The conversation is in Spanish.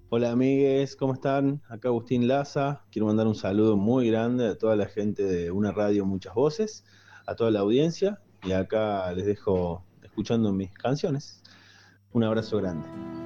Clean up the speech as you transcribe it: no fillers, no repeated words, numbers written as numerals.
Hola amigues, ¿cómo están? Acá Agustín Laza. Quiero mandar un saludo muy grande a toda la gente de Una Radio Muchas Voces, a toda la audiencia y acá les dejo escuchando mis canciones. Un abrazo grande.